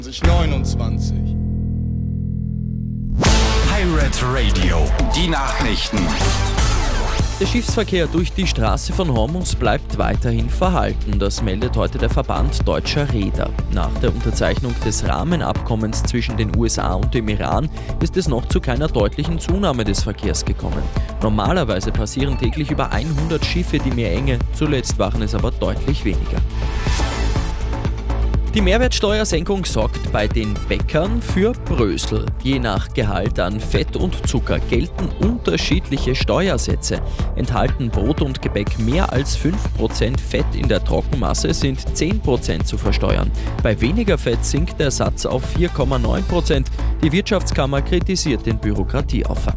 29. Pirate Radio, die Nachrichten. Der Schiffsverkehr durch die Straße von Hormuz bleibt weiterhin verhalten. Das meldet heute der Verband Deutscher Reeder. Nach der Unterzeichnung des Rahmenabkommens zwischen den USA und dem Iran ist es noch zu keiner deutlichen Zunahme des Verkehrs gekommen. Normalerweise passieren täglich über 100 Schiffe die Meerenge, zuletzt waren es aber deutlich weniger. Die Mehrwertsteuersenkung sorgt bei den Bäckern für Brösel. Je nach Gehalt an Fett und Zucker gelten unterschiedliche Steuersätze. Enthalten Brot und Gebäck mehr als 5% Fett in der Trockenmasse, sind 10% zu versteuern. Bei weniger Fett sinkt der Satz auf 4,9%. Die Wirtschaftskammer kritisiert den Bürokratieaufwand.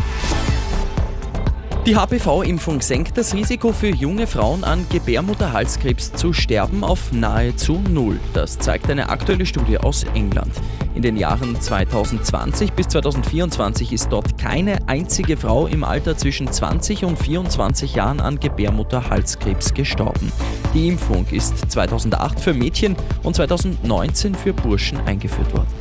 Die HPV-Impfung senkt das Risiko für junge Frauen an Gebärmutterhalskrebs zu sterben auf nahezu null. Das zeigt eine aktuelle Studie aus England. In den Jahren 2020 bis 2024 ist dort keine einzige Frau im Alter zwischen 20 und 24 Jahren an Gebärmutterhalskrebs gestorben. Die Impfung ist 2008 für Mädchen und 2019 für Burschen eingeführt worden.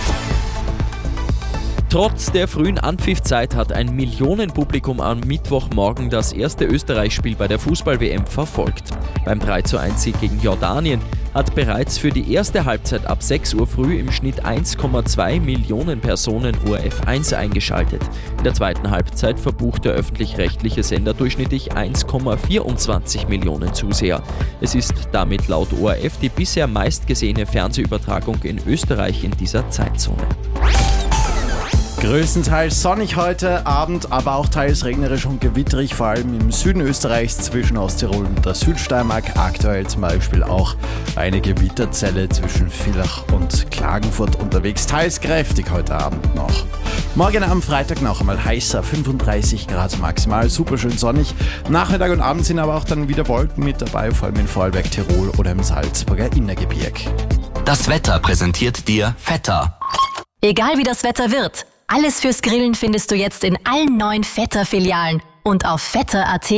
Trotz der frühen Anpfiffzeit hat ein Millionenpublikum am Mittwochmorgen das erste Österreich-Spiel bei der Fußball-WM verfolgt. Beim 3:1-Sieg gegen Jordanien hat bereits für die erste Halbzeit ab 6 Uhr früh im Schnitt 1,2 Millionen Personen ORF 1 eingeschaltet. In der zweiten Halbzeit verbucht der öffentlich-rechtliche Sender durchschnittlich 1,24 Millionen Zuseher. Es ist damit laut ORF die bisher meistgesehene Fernsehübertragung in Österreich in dieser Zeitzone. Größtenteils sonnig heute Abend, aber auch teils regnerisch und gewitterig, vor allem im Süden Österreichs zwischen Osttirol und der Südsteiermark. Aktuell zum Beispiel auch eine Gewitterzelle zwischen Villach und Klagenfurt unterwegs, teils kräftig heute Abend noch. Morgen am Freitag noch einmal heißer, 35 Grad maximal, super schön sonnig. Nachmittag und Abend sind aber auch dann wieder Wolken mit dabei, vor allem in Vorarlberg, Tirol oder im Salzburger Innergebirg. Das Wetter präsentiert dir Vetter. Egal wie das Wetter wird, alles fürs Grillen findest du jetzt in allen 9 Vetter-Filialen und auf vetter.at.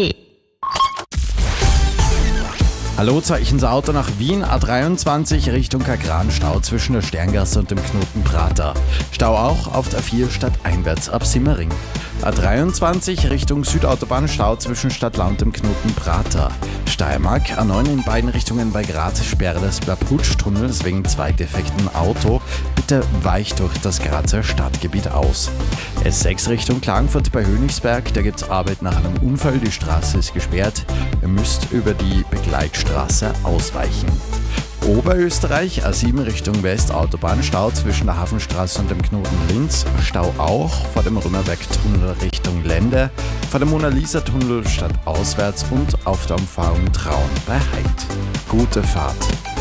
Hallo, Zeichens Auto nach Wien, A23 Richtung Kagran, Stau zwischen der Sterngasse und dem Knoten Prater. Stau auch auf der A4 stadteinwärts ab Simmering. A23 Richtung Südautobahn, Stau zwischen Stadtlau und dem Knoten Prater. Steiermark, A9 in beiden Richtungen bei Graz, Sperre des Blaputsch-Tunnels wegen 2 defekten Auto. Bitte weicht durch das Grazer Stadtgebiet aus. S6 Richtung Klagenfurt bei Hönigsberg, da gibt es Arbeit nach einem Unfall, die Straße ist gesperrt. Ihr müsst über die Begleitstraße ausweichen. Oberösterreich, A7 Richtung West, Autobahnstau zwischen der Hafenstraße und dem Knoten Linz. Stau auch vor dem Römerberg-Tunnel Richtung Lende, vor dem Mona-Lisa-Tunnel stadtauswärts und auf der Umfahrung Traun bei Heid. Gute Fahrt.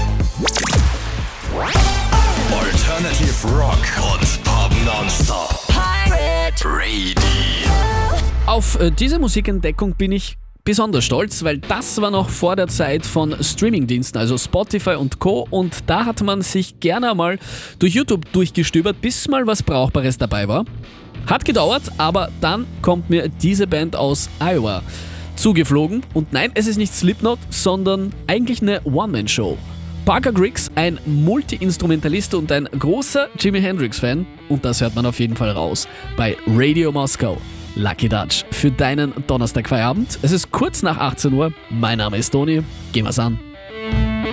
Alternative Rock und Pop nonstop. Pirate Radio. Auf diese Musikentdeckung bin ich besonders stolz, weil das war noch vor der Zeit von Streamingdiensten, also Spotify und Co. Und da hat man sich gerne mal durch YouTube durchgestöbert, bis mal was Brauchbares dabei war. Hat gedauert, aber dann kommt mir diese Band aus Iowa zugeflogen. Und nein, es ist nicht Slipknot, sondern eigentlich eine One-Man-Show. Parker Griggs, ein Multi-Instrumentalist und ein großer Jimi Hendrix-Fan. Und das hört man auf jeden Fall raus bei Radio Moskau. Lucky Dutch für deinen Donnerstagfeierabend. Es ist kurz nach 18 Uhr. Mein Name ist Toni. Gehen wir's an.